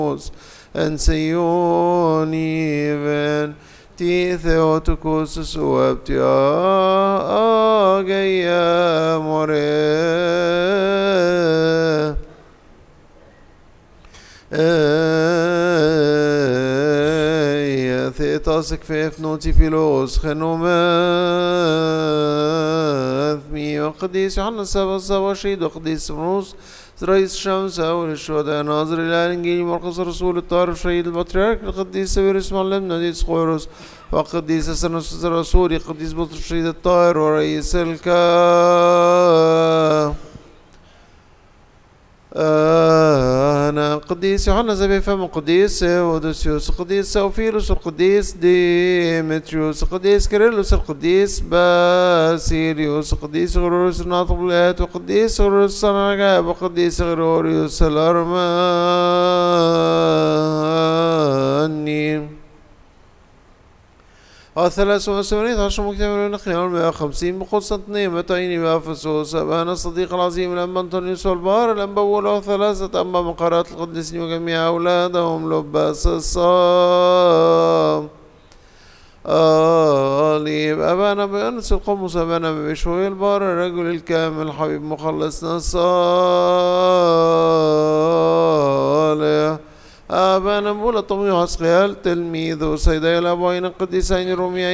en Sionen ti Theotokos uaptia agaya more Thetasik fef noti filos خنومات مي وقديس يوحنا السبع شهيد وقديس بروس رئيس الشمس أول الشهداء ناظر إلى الإنجيل مرقس الرسول الطاهر شهيد البطريرك القديس سويرس معلم نديس قويروس وقديس سنوس الرسول قديس بطرس الشهيد الطاهر ورئيس أنا قديس يوحنا زبي فم قديس ودوسيوس قديس سوفيلوس القديس ديمتريوس القديس كيرلس القديس باسيليوس القديس غروريوس الناطق بالآيات وقديس غروريوس الصنعجاب وقديس غروريوس الأرماني الثلاث وثمانية عشر مكتملون خلال 150 بقسطنطينية متين بأفسوس أبانا الصديق العظيم الأنبا أنطونيوس والبار الأنبا وله ثلاثة أنبا من قارات القديسين وجميع أولادهم لباس الصام أبانا بأنس القمص أبانا بشوي البار الرجل الكامل الحبيب مخلصنا الصالح أبانا بولا طمي عسقيال تلميذ سيدي الأبوين القديسين روميين